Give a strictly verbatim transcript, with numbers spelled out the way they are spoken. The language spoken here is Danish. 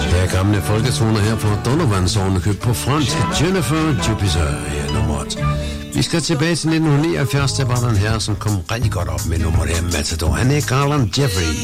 Der er gamle folketoner her fra Donovan-sårene købt på front. Jennifer Jupiter her nummeret. Vi skal tilbage til nitten nioghalvfjerds, der var der en herre, som kom rigtig godt op med nummeret her, Matador. Han er Garland Jeffrey.